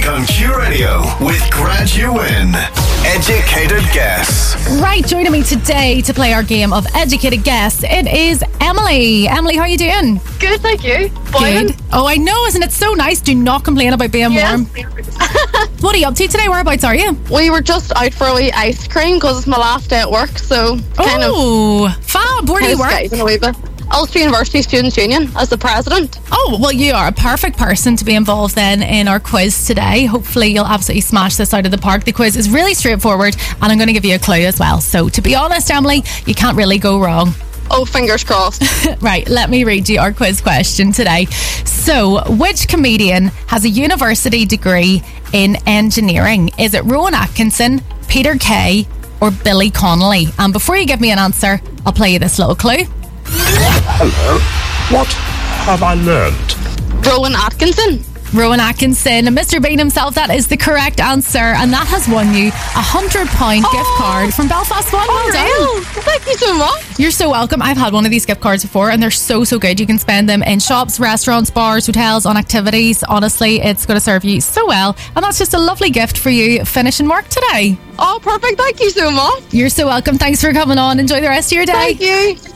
week on Q Radio with Grant You Win. Educated Guess. Right, joining me today to play our game of Educated Guess, it is Emily. Emily, how are you doing? Good, thank you. Boiling. Good. Oh, I know, isn't it so nice? Do not complain about being warm. What are you up to today? Whereabouts are you? We were just out for a wee ice cream because it's my last day at work, so fab. Where do you work? skiving a wee bit. Ulster University Students' Union as the president. Oh, well, you are a perfect person to be involved then in our quiz today. Hopefully you'll absolutely smash this out of the park. The quiz is really straightforward and I'm going to give you a clue as well. So to be honest, Emily, you can't really go wrong. Oh, fingers crossed. Right, let me read you our quiz question today. So, which comedian has a university degree in engineering? Is it Rowan Atkinson, Peter Kay, or Billy Connolly? And before you give me an answer, I'll play you this little clue. Hello. What have I learned? Rowan Atkinson. Rowan Atkinson, and Mr. Bean himself, that is the correct answer, and that has won you a £100 gift card from Belfast One. Well done. Thank you so much. You're so welcome. I've had one of these gift cards before and they're so good. You can spend them in shops, restaurants, bars, hotels, on activities. Honestly, it's going to serve you so well, and that's just a lovely gift for you finishing work today. Oh, perfect. Thank you so much. You're so welcome. Thanks for coming on. Enjoy the rest of your day. Thank you.